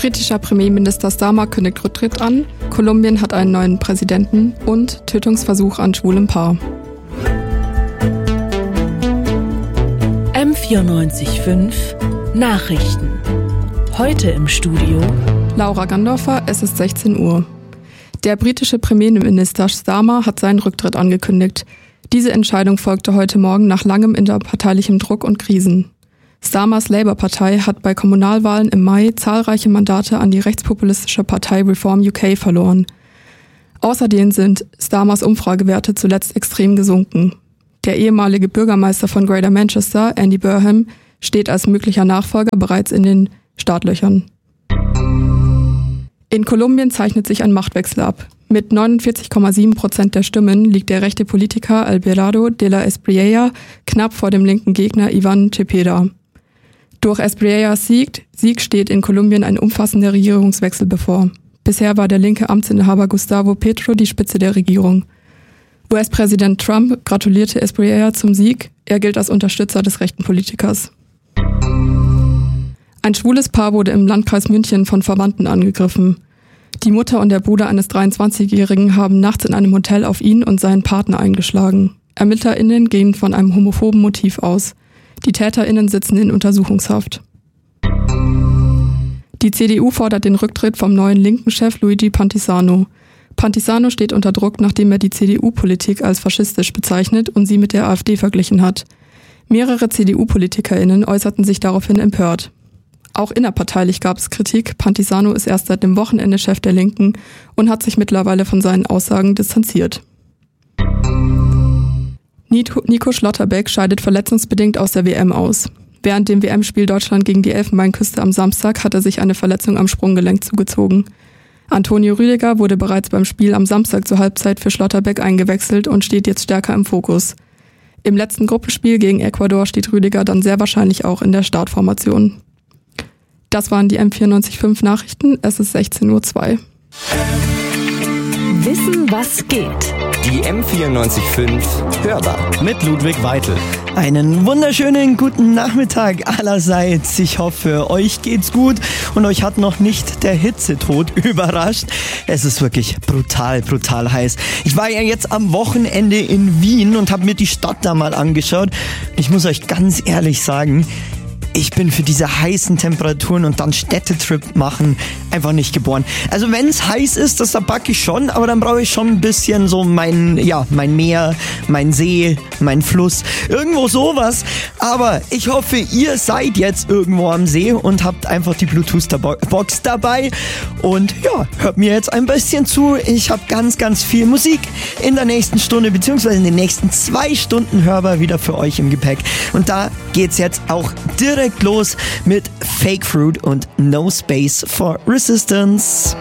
Britischer Premierminister Starmer kündigt Rücktritt an, Kolumbien hat einen neuen Präsidenten und Tötungsversuch an schwulem Paar. M94.5 Nachrichten. Heute im Studio Laura Gandorfer, es ist 16 Uhr. Der britische Premierminister Starmer hat seinen Rücktritt angekündigt. Diese Entscheidung folgte heute Morgen nach langem innerparteilichem Druck und Krisen. Starmers Labour-Partei hat bei Kommunalwahlen im Mai zahlreiche Mandate an die rechtspopulistische Partei Reform UK verloren. Außerdem sind Starmers Umfragewerte zuletzt extrem gesunken. Der ehemalige Bürgermeister von Greater Manchester, Andy Burnham, steht als möglicher Nachfolger bereits in den Startlöchern. In Kolumbien zeichnet sich ein Machtwechsel ab. Mit 49,7% der Stimmen liegt der rechte Politiker Abelardo de la Espriella knapp vor dem linken Gegner Iván Cepeda. Durch Espriellas Sieg steht in Kolumbien ein umfassender Regierungswechsel bevor. Bisher war der linke Amtsinhaber Gustavo Petro die Spitze der Regierung. US-Präsident Trump gratulierte Espriella zum Sieg. Er gilt als Unterstützer des rechten Politikers. Ein schwules Paar wurde im Landkreis München von Verwandten angegriffen. Die Mutter und der Bruder eines 23-Jährigen haben nachts in einem Hotel auf ihn und seinen Partner eingeschlagen. ErmittlerInnen gehen von einem homophoben Motiv aus. Die TäterInnen sitzen in Untersuchungshaft. Die CDU fordert den Rücktritt vom neuen linken Chef Luigi Pantisano. Pantisano steht unter Druck, nachdem er die CDU-Politik als faschistisch bezeichnet und sie mit der AfD verglichen hat. Mehrere CDU-PolitikerInnen äußerten sich daraufhin empört. Auch innerparteilich gab es Kritik. Pantisano ist erst seit dem Wochenende Chef der Linken und hat sich mittlerweile von seinen Aussagen distanziert. Nico Schlotterbeck scheidet verletzungsbedingt aus der WM aus. Während dem WM-Spiel Deutschland gegen die Elfenbeinküste am Samstag hat er sich eine Verletzung am Sprunggelenk zugezogen. Antonio Rüdiger wurde bereits beim Spiel am Samstag zur Halbzeit für Schlotterbeck eingewechselt und steht jetzt stärker im Fokus. Im letzten Gruppenspiel gegen Ecuador steht Rüdiger dann sehr wahrscheinlich auch in der Startformation. Das waren die M94.5 Nachrichten. Es ist 16:02 Uhr. Wissen, was geht. Die M94.5 Hörbar mit Ludwig Weitel. Einen wunderschönen guten Nachmittag allerseits. Ich hoffe, euch geht's gut und euch hat noch nicht der Hitzetod überrascht. Es ist wirklich brutal heiß. Ich war ja jetzt am Wochenende in Wien und habe mir die Stadt da mal angeschaut. Ich muss euch ganz ehrlich sagen, ich bin für diese heißen Temperaturen und dann Städtetrip machen einfach nicht geboren. Also wenn es heiß ist, das packe ich schon, aber dann brauche ich schon ein bisschen so mein Meer, mein See, mein Fluss, irgendwo sowas. Aber ich hoffe, ihr seid jetzt irgendwo am See und habt einfach die Bluetooth-Box dabei und ja, hört mir jetzt ein bisschen zu. Ich habe ganz viel Musik in der nächsten Stunde beziehungsweise in den nächsten 2 Stunden hörbar wieder für euch im Gepäck. Und da geht's jetzt auch direkt los mit Fake Fruit und No Space for Resistance.